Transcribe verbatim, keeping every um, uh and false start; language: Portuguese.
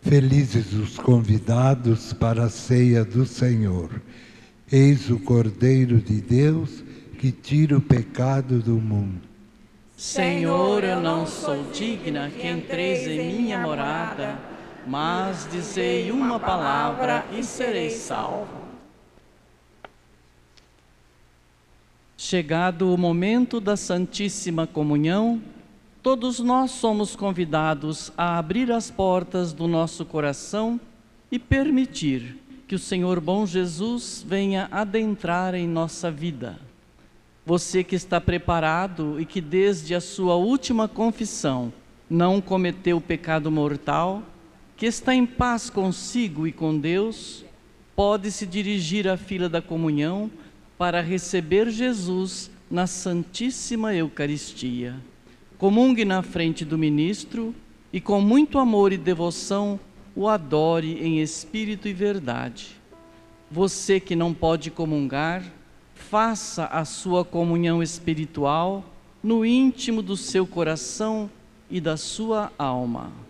Felizes os convidados para a ceia do Senhor. Eis o Cordeiro de Deus que tira o pecado do mundo. Senhor, eu não sou digna que entreis em minha morada, mas dizei uma palavra e serei salvo. Chegado o momento da Santíssima Comunhão, todos nós somos convidados a abrir as portas do nosso coração e permitir que o Senhor bom Jesus venha adentrar em nossa vida. Você que está preparado e que desde a sua última confissão não cometeu pecado mortal, que está em paz consigo e com Deus, pode se dirigir à fila da comunhão para receber Jesus na Santíssima Eucaristia. Comungue na frente do ministro e com muito amor e devoção o adore em espírito e verdade. Você que não pode comungar, faça a sua comunhão espiritual no íntimo do seu coração e da sua alma.